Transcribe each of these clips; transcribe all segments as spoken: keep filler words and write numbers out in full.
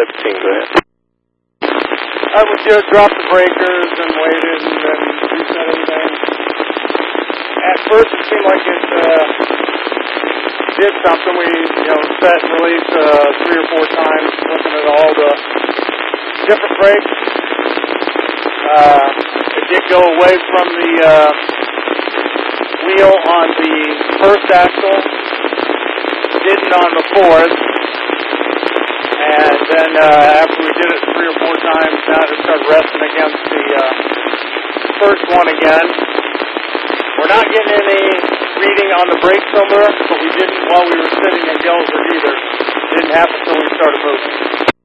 let the team go ahead. I would just drop the breakers and waited and then reset everything. At first it seemed like it uh, did something. We, you know, set and release uh, three or four times, looking at all the different brakes. Uh, it did go away from the uh, wheel on the first axle, didn't on the fourth. And then uh, after we did it three or four times, now it started resting against the uh, first one again. We're not getting any reading on the brake cylinder, but we didn't while we were sitting in Gilsford either. It didn't happen until we started moving.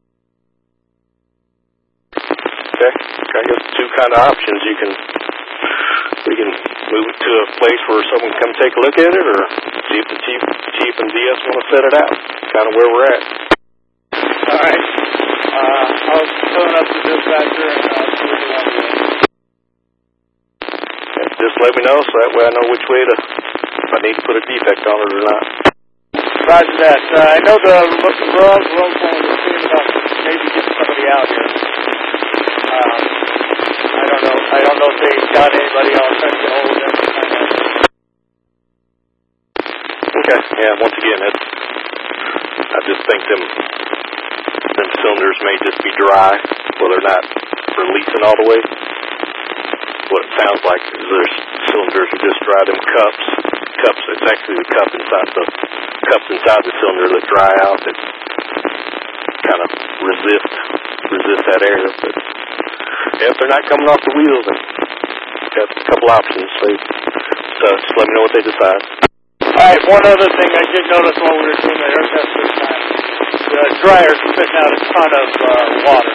Okay, I guess two kind of options. You can we can move it to a place where someone can come take a look at it, or see if the chief, chief and D S want to set it out. Kind of where we're at. All right. Uh, I'll phone up the dispatcher and uh, see what you want to do. Yeah, just let me know so that way I know which way to, if I need to put a defect on it or not. Roger that. Uh, I know the Royals Road Phone was thinking about maybe getting somebody out here. Um, I don't know. I don't know if they got anybody else trying to get hold of them. Okay. Yeah. Once again, it's, I just think them. Them cylinders may just be dry, well, they're not releasing all the way. What it sounds like is their cylinders are just dry. Them cups, cups. It's actually the cup inside the cups inside the cylinder that dry out that kind of resist resist that air. But yeah, if they're not coming off the wheels, then got a couple options. So, so just let me know what they decide. All right. One other thing I did notice while we were doing the air test this time. The dryer's spitting out a ton of uh, water.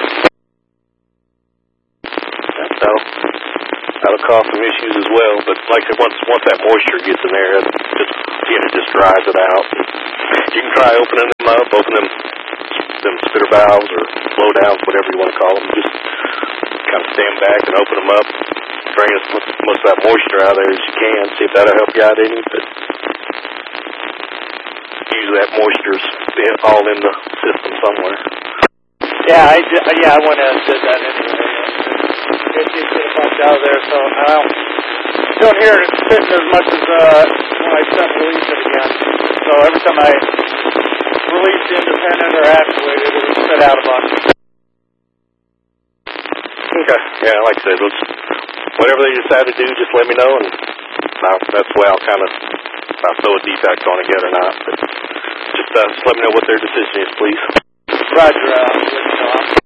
That'll, that'll cause some issues as well, but like I said, once, once that moisture gets in there, it just, again, it just dries it out. You can try opening them up, open them, them spitter valves or blowdowns, whatever you want to call them. Just kind of stand back and open them up, bring as much, much of that moisture out of there as you can, see if that'll help you out any, but usually that moisture's all in the system somewhere. Yeah, I did, yeah, I went and did that anyway. It did get a bunch out of there, so I don't, don't hear it spitting as much as uh, when I start to release it again. So every time I release the independent or actuated, it would spit out a bunch. Okay, yeah, like I said, let's, whatever they decide to do, just let me know, and I'll, that's the way I'll kind of I'll throw a defect on it yet or not. But just, uh, just let me know what their decision is, please. Roger, uh, let me know.